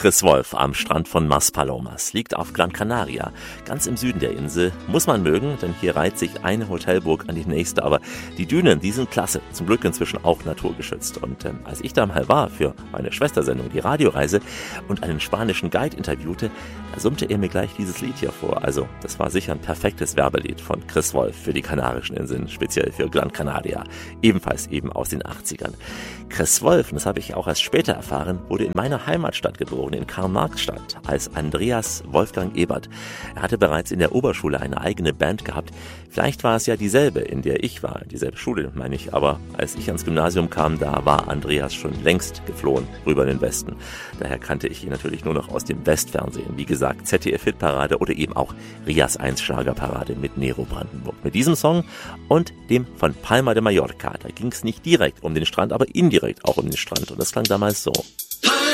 Chris Wolf am Strand von Maspalomas liegt auf Gran Canaria, ganz im Süden der Insel. Muss man mögen, denn hier reiht sich eine Hotelburg an die nächste. Aber die Dünen, die sind klasse. Zum Glück inzwischen auch naturgeschützt. Und als ich da mal war für meine Schwestersendung, die Radioreise, und einen spanischen Guide interviewte, da summte er mir gleich dieses Lied hier vor. Also das war sicher ein perfektes Werbelied von Chris Wolf für die Kanarischen Inseln, speziell für Gran Canaria. Ebenfalls eben aus den 80ern. Chris Wolf, und das habe ich auch erst später erfahren, wurde in meiner Heimatstadt geboren, in Karl-Marx-Stadt, als Andreas Wolfgang Ebert. Er hatte bereits in der Oberschule eine eigene Band gehabt. Vielleicht war es ja dieselbe, in der ich war, dieselbe Schule, meine ich. Aber als ich ans Gymnasium kam, da war Andreas schon längst geflohen rüber in den Westen. Daher kannte ich ihn natürlich nur noch aus dem Westfernsehen. Wie gesagt, ZDF-Hitparade oder eben auch Rias 1 Schlagerparade mit Nero Brandenburg. Mit diesem Song und dem von Palma de Mallorca. Da ging es nicht direkt um den Strand, aber indirekt auch um den Strand. Und das klang damals so.